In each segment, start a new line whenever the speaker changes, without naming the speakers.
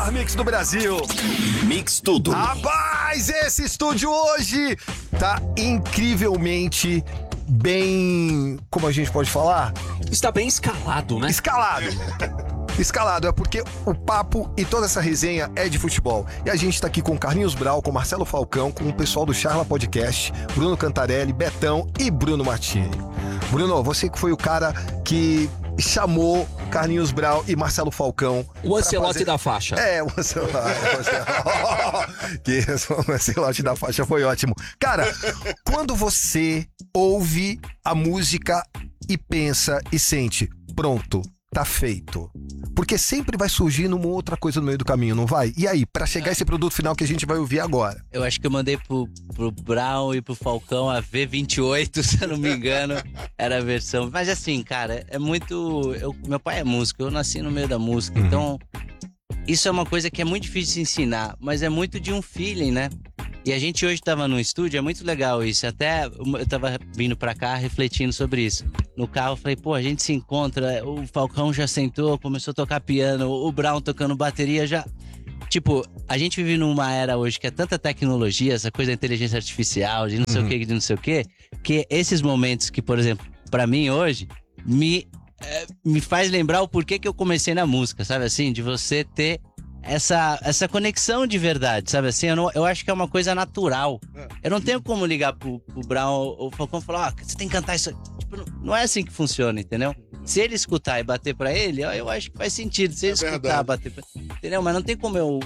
melhor mix do Brasil.
Mix Tudo.
Rapaz, esse estúdio hoje tá incrivelmente bem... Como a gente pode falar?
Está bem escalado, né?
Escalado, é porque o papo e toda essa resenha é de futebol. E a gente tá aqui com Carlinhos Brau, com Marcelo Falcão, com o pessoal do Charla Podcast, Bruno Cantarelli, Betão e Bruno Martini. Bruno, você que foi o cara que chamou Carlinhos Brau e Marcelo Falcão.
O Ancelotti da faixa.
É, o Ancelotti. O Ancelotti da faixa foi ótimo. Cara, quando você ouve a música e pensa e sente, pronto, tá feito. Porque sempre vai surgindo uma outra coisa no meio do caminho, não vai? E aí, pra chegar esse produto final que a gente vai ouvir agora?
Eu acho que eu mandei pro Brown e pro Falcão a V28, se eu não me engano, era a versão. Mas assim, cara, é muito... meu pai é músico, eu nasci no meio da música, então isso é uma coisa que é muito difícil de ensinar, mas é muito de um feeling, né? E a gente hoje tava no estúdio, é muito legal isso. Até eu tava vindo pra cá refletindo sobre isso. No carro eu falei, pô, a gente se encontra, o Falcão já sentou, começou a tocar piano, o Brown tocando bateria já... Tipo, a gente vive numa era hoje que é tanta tecnologia, essa coisa da inteligência artificial, de não sei o que, de não sei o que esses momentos que, por exemplo, pra mim hoje, me faz lembrar o porquê que eu comecei na música, sabe assim? De você ter essa conexão de verdade, sabe assim? Eu acho que é uma coisa natural. Eu não tenho como ligar pro Brown ou Falcão e falar, você tem que cantar isso. Tipo, não é assim que funciona, entendeu? Se ele escutar e bater pra ele, eu acho que faz sentido. Se ele escutar, bater pra... Entendeu? Mas não tem como eu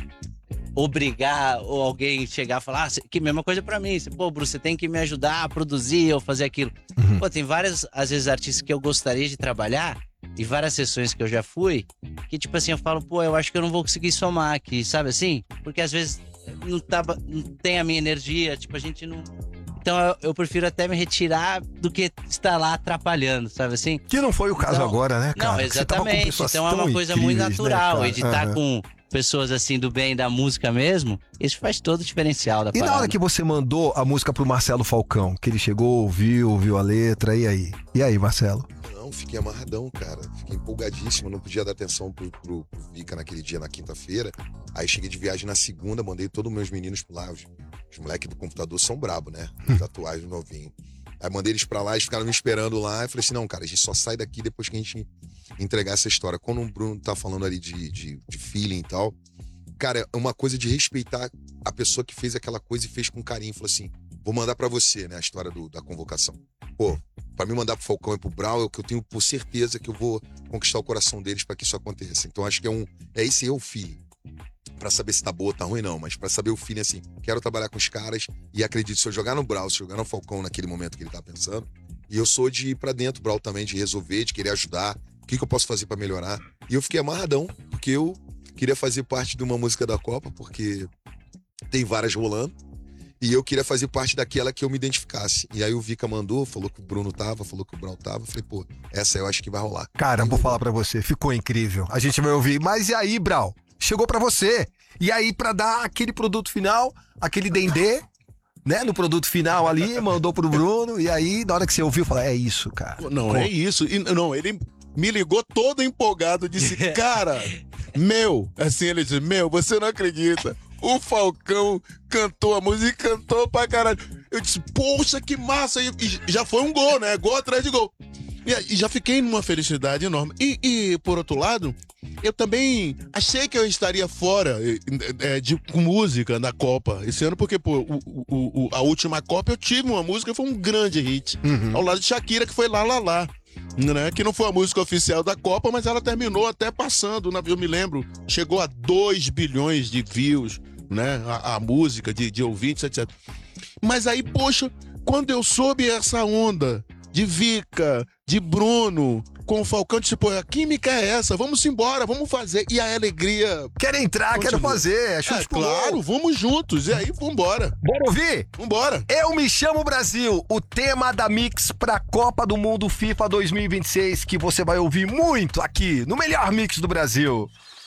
obrigar ou alguém chegar a falar, que mesma coisa pra mim. Pô, Bruno, você tem que me ajudar a produzir ou fazer aquilo. Pô, tem várias, às vezes, artistas que eu gostaria de trabalhar e várias sessões que eu já fui, que tipo assim, eu falo, pô, eu acho que eu não vou conseguir somar aqui, sabe assim? Porque às vezes não tem a minha energia, tipo, a gente não... Então eu prefiro até me retirar do que estar lá atrapalhando, sabe assim?
Que não foi o caso agora, né, cara?
Não, exatamente. Então é uma coisa muito natural, né, editar com pessoas assim do bem da música mesmo, isso faz todo o diferencial da parada.
E na hora que você mandou a música pro Marcelo Falcão, que ele chegou, ouviu a letra, e aí? E aí, Marcelo?
Não, fiquei amarradão, cara. Fiquei empolgadíssimo, não podia dar atenção pro Vika naquele dia, na quinta-feira. Aí cheguei de viagem na segunda, mandei todos os meus meninos pra lá. Os moleques do computador são brabo, né? Tatuagem novinho. Aí mandei eles pra lá, eles ficaram me esperando lá. E falei assim, não, cara, a gente só sai daqui depois que a gente entregar essa história. Quando o Bruno tá falando ali de feeling e tal, cara, é uma coisa de respeitar a pessoa que fez aquela coisa e fez com carinho. Falou assim, vou mandar pra você, né, a história da convocação. Pô, pra me mandar pro Falcão e pro Brown, é o que eu tenho por certeza que eu vou conquistar o coração deles pra que isso aconteça. Então acho que esse é o feeling. Pra saber se tá boa ou tá ruim, não, mas pra saber o feeling, assim, quero trabalhar com os caras e acredito, se eu jogar no Brown, se eu jogar no Falcão naquele momento que ele tá pensando, e eu sou de ir pra dentro, o Brown também, de resolver, de querer ajudar, o que eu posso fazer pra melhorar. E eu fiquei amarradão, porque eu queria fazer parte de uma música da Copa, porque tem várias rolando, e eu queria fazer parte daquela que eu me identificasse. E aí o Vika mandou, falou que o Bruno tava, falou que o Brown tava. Falei, pô, essa eu acho que vai rolar.
Cara, vou falar pra você, ficou incrível. A gente vai ouvir. Mas e aí, Brown? Chegou pra você. E aí, pra dar aquele produto final, aquele dendê, né? No produto final ali, mandou pro Bruno. E aí, na hora que você ouviu, falou, é isso, cara.
Não, é isso. E, não, ele me ligou todo empolgado, disse, cara, assim, ele disse, você não acredita. O Falcão cantou a música e cantou pra caralho. Eu disse, poxa, que massa. E já foi um gol, né? Gol atrás de gol. E já fiquei numa felicidade enorme. E por outro lado, eu também achei que eu estaria fora com música na Copa esse ano, porque pô, a última Copa eu tive uma música, foi um grande hit. Ao lado de Shakira, que foi Lá Lá Lá. Né? Que não foi a música oficial da Copa, mas ela terminou até passando, eu me lembro, chegou a 2 bilhões de views, né? A música de ouvintes, etc. Mas aí, poxa, quando eu soube essa onda de Vika, de Bruno, com o Falcão, disse, pô, a química é essa, vamos embora, vamos fazer. E a alegria...
Quero entrar, quero fazer.
Claro, vamos juntos. E aí, vambora.
Bora ouvir?
Vambora.
Eu Me Chamo Brasil, o tema da Mix pra Copa do Mundo FIFA 2026, que você vai ouvir muito aqui no melhor Mix do Brasil.